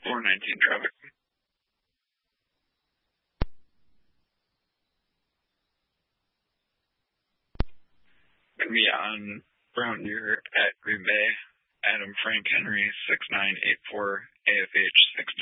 419 traffic. Gonna be on Brown Deer at Green Bay. Adam Frank Henry 6984 AFH 69.